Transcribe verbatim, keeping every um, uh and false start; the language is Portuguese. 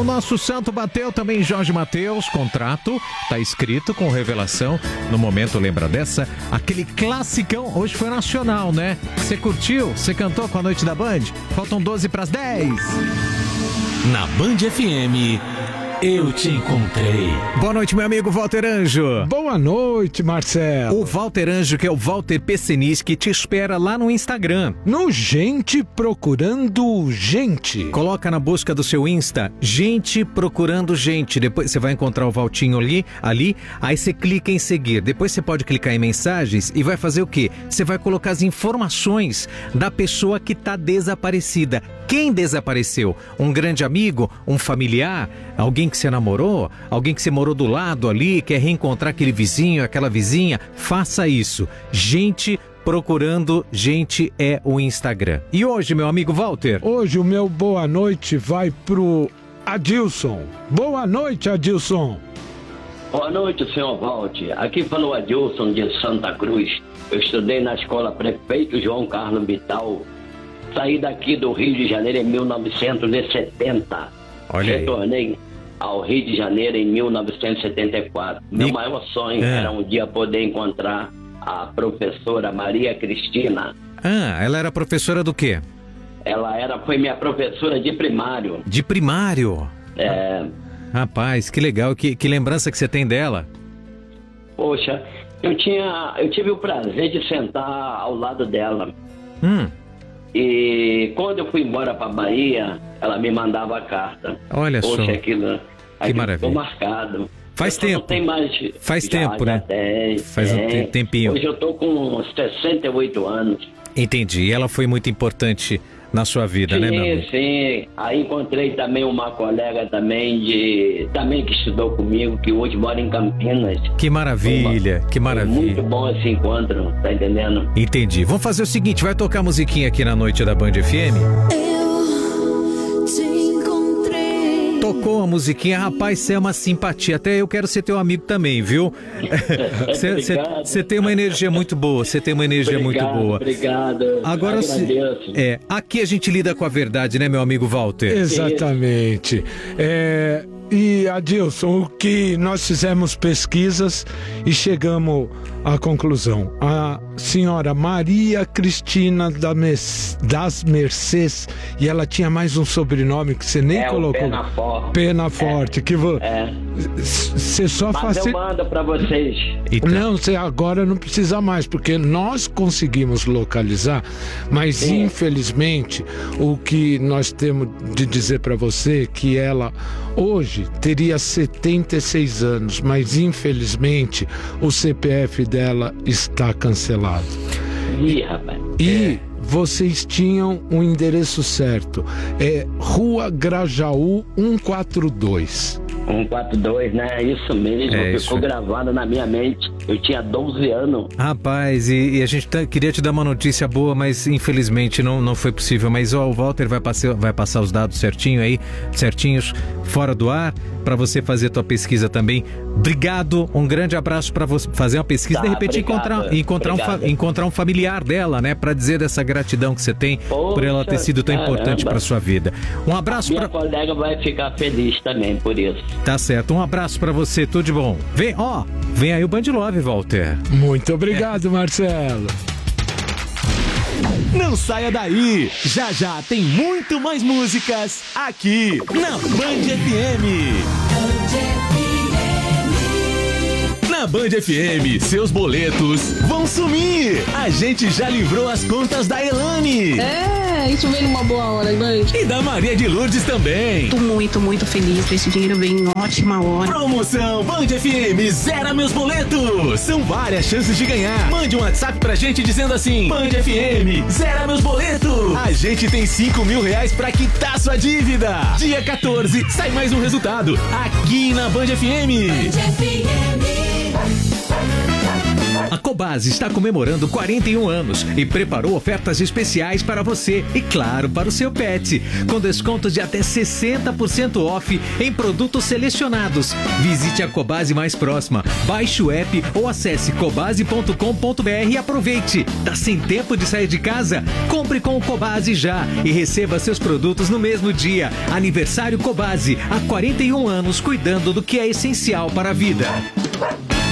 nosso santo bateu também, Jorge Mateus, contrato, tá escrito com revelação. No momento, lembra dessa? Aquele classicão, hoje foi nacional, né? Você curtiu? Você cantou com a Noite da Band? Faltam doze para as dez. Na Band F M, eu te encontrei. Boa noite, meu amigo Walter Anjo. Boa noite, Marcelo. O Walter Anjo, que é o Walter Pessenis, que te espera lá no Instagram. No Gente Procurando Gente. Coloca na busca do seu Insta, Gente Procurando Gente. Depois você vai encontrar o Valtinho ali, ali, aí você clica em seguir. Depois você pode clicar em mensagens e vai fazer o quê? Você vai colocar as informações da pessoa que está desaparecida. Quem desapareceu? Um grande amigo? Um familiar? Alguém que você namorou? Alguém que você morou do lado ali? Quer reencontrar aquele vizinho, aquela vizinha? Faça isso. Gente Procurando Gente é o Instagram. E hoje, meu amigo Walter? Hoje o meu boa noite vai pro Adilson. Boa noite, Adilson. Boa noite, senhor Walter. Aqui falou Adilson de Santa Cruz. Eu estudei na escola Prefeito João Carlos Vital. Saí daqui do Rio de Janeiro em mil novecentos e setenta. Olha aí. Retornei ao Rio de Janeiro em mil novecentos e setenta e quatro. Meu E... maior sonho é. era um dia poder encontrar a professora Maria Cristina. Ah, ela era professora do quê? Ela era, foi minha professora de primário. De primário? É... Rapaz, que legal. Que, que lembrança que você tem dela? Poxa, eu tinha, eu tive o prazer de sentar ao lado dela. Hum. E quando eu fui embora para Bahia, ela me mandava a carta. Olha Poxa, só. aquilo, aquilo maravilha. ficou marcado. Faz Eu só tempo. Não tem mais, Faz já, tempo, já né? Tem, Faz um tem. tempinho. Hoje eu tô com sessenta e oito anos. Entendi. E ela foi muito importante na sua vida, sim, né, meu amigo? Sim, aí encontrei também uma colega também de também que estudou comigo, que hoje mora em Campinas. Que maravilha, que maravilha. Foi muito bom esse encontro, tá entendendo? Entendi. Vamos fazer o seguinte, vai tocar musiquinha aqui na noite da Band F M? Eu te encontrei. Tocou a musiquinha, rapaz, você é uma simpatia. Até eu quero ser teu amigo também, viu? Você tem uma energia muito boa, você tem uma energia Obrigado, muito boa. Obrigado. Agora, se, agradeço. é, aqui a gente lida com a verdade, né, meu amigo Walter? Exatamente. É, e, Adilson, o que nós fizemos pesquisas e chegamos à conclusão. A senhora Maria Cristina da Mes, das Mercês, e ela tinha mais um sobrenome que você nem É, colocou. o Penaforte. Penaforte, É, que você é. só Mas faz. eu mando pra vocês. Então, Não, você agora não precisa mais, porque nós conseguimos localizar, mas Sim. infelizmente o que nós temos de dizer para você é que ela hoje teria setenta e seis anos, mas infelizmente o C P F dela está cancelado. Ih, rapaz. E vocês tinham um endereço certo, é Rua Grajaú cento e quarenta e dois. cento e quarenta e dois, né? Isso mesmo, É, ficou isso. gravado na minha mente. Eu tinha doze anos. rapaz, e, e a gente tá- queria te dar uma notícia boa, mas infelizmente não, não foi possível. Mas ó, o Walter vai passar, vai passar os dados certinho aí, certinhos, fora do ar, para você fazer tua pesquisa também. Obrigado, um grande abraço para você fazer uma pesquisa, Tá, de repente obrigado, encontrar, encontrar, um, fa- obrigado. encontrar um familiar dela, né, para dizer dessa gratidão que você tem por ela ter Poxa, sido tão caramba. importante para sua vida. Um abraço Minha para colega vai ficar feliz também por isso. Tá certo, um abraço para você, tudo de bom. Vem, ó, vem aí o Band Love, Walter. Muito obrigado, Marcelo. Não saia daí! Já já tem muito mais músicas aqui na Band F M. Na Band F M, seus boletos vão sumir! A gente já livrou as contas da Elane! É, isso vem numa boa hora, Band. E da Maria de Lourdes também! Tô muito, muito feliz. Esse dinheiro vem em ótima hora. Promoção Band F M Zera Meus Boletos! São várias chances de ganhar. Mande um WhatsApp pra gente dizendo assim: Band F M Zera Meus Boletos! A gente tem cinco mil reais pra quitar sua dívida! Dia quatorze, sai mais um resultado aqui na Band F M! Band F M. A Cobasi está comemorando quarenta e um anos e preparou ofertas especiais para você e, claro, para o seu pet, com descontos de até sessenta por cento off em produtos selecionados. Visite a Cobasi mais próxima, baixe o app ou acesse cobasi ponto com ponto br e aproveite. Tá sem tempo de sair de casa? Compre com o Cobasi já e receba seus produtos no mesmo dia. Aniversário Cobasi, há quarenta e um anos cuidando do que é essencial para a vida.